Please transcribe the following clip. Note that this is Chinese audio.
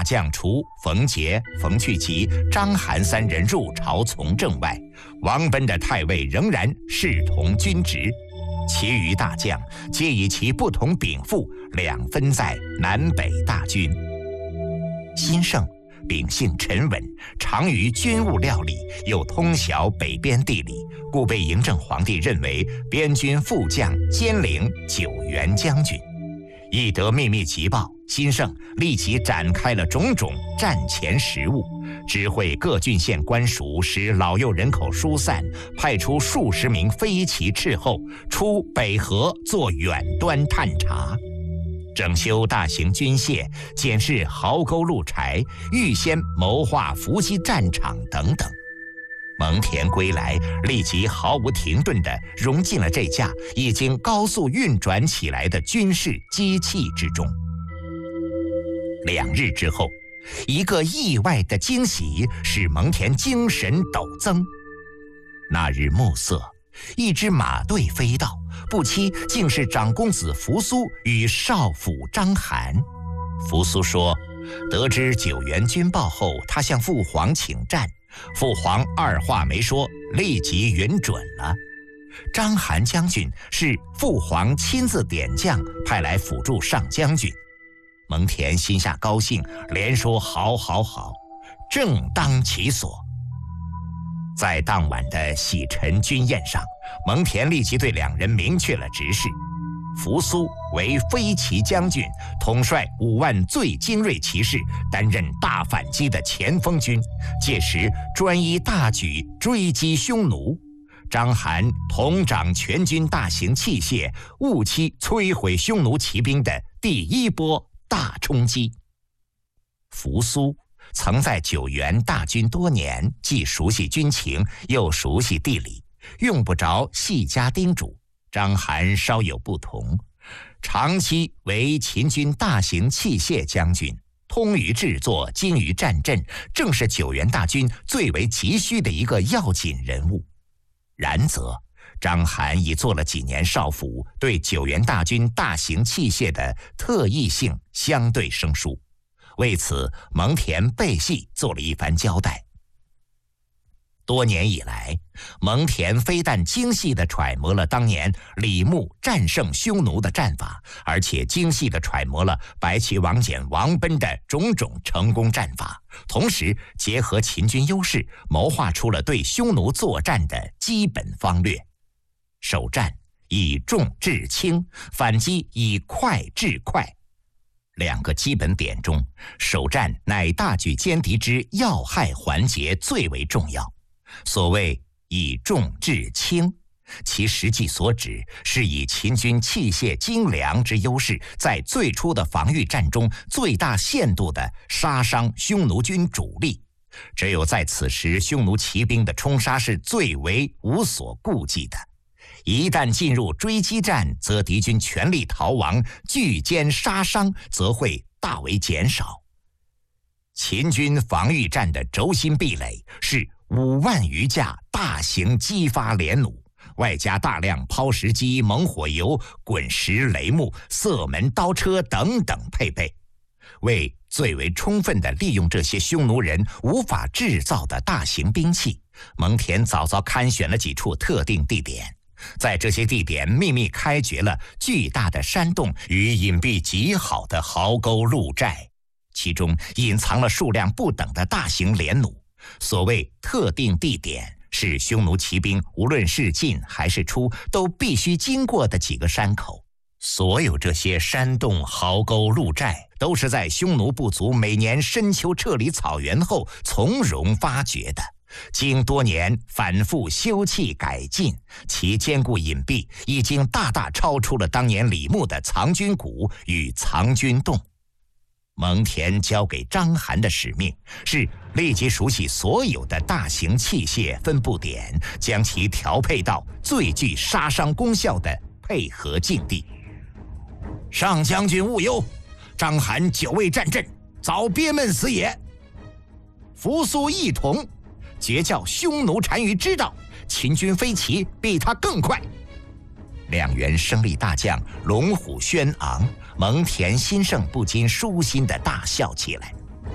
将除冯杰、冯去疾、章邯三人入朝从政外，王贲的太尉仍然视同军职，其余大将皆以其不同禀赋两分在南北大军。辛胜秉性沉稳，长于军务料理，又通晓北边地理，故被嬴政皇帝认为边军副将兼领九原将军。一得秘密急报，辛胜立即展开了种种战前实务，指挥各郡县官署使老幼人口疏散，派出数十名飞骑斥候出北河做远端探查，整修大型军械，检视壕沟路柴，预先谋划伏击战场等等。蒙恬归来，立即毫无停顿地融进了这架已经高速运转起来的军事机器之中。2日之后，一个意外的惊喜使蒙恬精神陡增。那日暮色，一支马队飞到，不期竟是长公子扶苏与少府章邯。扶苏说，得知九原军报后，他向父皇请战，父皇二话没说，立即允准了。章邯将军是父皇亲自点将派来辅助上将军。蒙恬心下高兴，连说好好好，正当其所。在当晚的洗尘军宴上，蒙恬立即对2人明确了职事。扶苏为飞骑将军，统帅5万最精锐骑士，担任大反击的前锋军，届时专一大举追击匈奴。章邯统掌全军大型器械，务期摧毁匈奴骑兵的第一波大冲击。扶苏曾在九原大军多年，既熟悉军情，又熟悉地理，用不着细加叮嘱。章邯稍有不同，长期为秦军大型器械将军，通于制作，精于战阵，正是九原大军最为急需的一个要紧人物。然则章邯已做了几年少府，对九原大军大型器械的特异性相对生疏，为此蒙恬备细做了一番交代。多年以来，蒙恬非但精细地揣摩了当年李牧战胜匈奴的战法，而且精细地揣摩了白骑王翦、王贲的种种成功战法，同时结合秦军优势，谋划出了对匈奴作战的基本方略。首战以重制轻，反击以快制快。2个基本点中，首战乃大举歼敌之要害环节最为重要。所谓以重制轻，其实际所指是以秦军器械精良之优势，在最初的防御战中最大限度地杀伤匈奴军主力。只有在此时，匈奴骑兵的冲杀是最为无所顾忌的。一旦进入追击战，则敌军全力逃亡，拒歼杀伤则会大为减少。秦军防御战的轴心壁垒是5万余架大型机发连弩，外加大量抛石机、猛火油、滚石雷木、射门刀车等等配备。为最为充分地利用这些匈奴人无法制造的大型兵器，蒙恬早早勘选了几处特定地点，在这些地点秘密开掘了巨大的山洞与隐蔽极好的壕沟路寨，其中隐藏了数量不等的大型连弩。所谓特定地点，是匈奴骑兵无论是进还是出，都必须经过的几个山口。所有这些山洞、壕沟、路寨，都是在匈奴部族每年深秋撤离草原后从容发掘的。经多年反复修葺改进，其坚固隐蔽已经大大超出了当年李牧的藏军谷与藏军洞。蒙恬交给章邯的使命是立即熟悉所有的大型器械分布点，将其调配到最具杀伤功效的配合境地。上将军勿忧，章邯久未战阵，早憋闷死也。扶苏一同，绝叫匈奴单于知道，秦军飞骑比他更快。2员生力大将龙虎轩昂，蒙恬、辛胜不禁舒心地大笑起来。